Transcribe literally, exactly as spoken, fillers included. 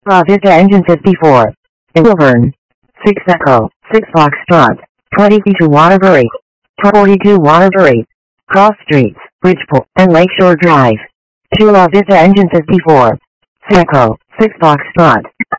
La Vista Engine fifty-four. In Wilburn. six Echo. six Foxtrot. twenty-two Waterbury. forty-two Waterbury. Cross Streets, Bridgeport, and Lakeshore Drive. two La Vista Engine fifty-four. six Echo. six Foxtrot.